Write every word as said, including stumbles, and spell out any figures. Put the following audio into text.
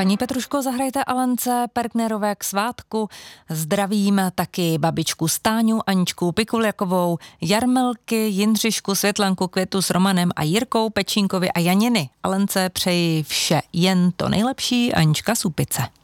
Paní Petruško, zahrajte Alence Perknerové k svátku. Zdravím taky babičku Stáňu, Aničku Pikuljakovou, Jarmelky, Jindřišku, Světlanku, Květu s Romanem a Jirkou, Pečínkovi a Janiny. Alence přeji vše jen to nejlepší, Anička Supice.